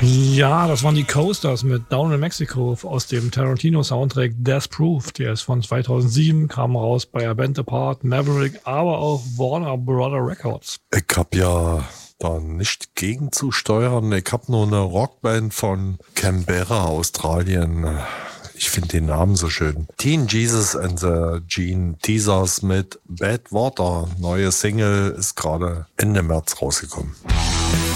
Ja, das waren die Coasters mit Down in Mexico aus dem Tarantino-Soundtrack Death Proof. Der ist von 2007, kam raus bei A Band Apart, Maverick, aber auch Warner Brother Records. Ich hab ja da nicht gegenzusteuern. Ich hab nur eine Rockband von Canberra, Australien. Ich finde den Namen so schön. Teen Jesus and the Gene Teasers mit Bad Water. Neue Single ist gerade Ende März rausgekommen.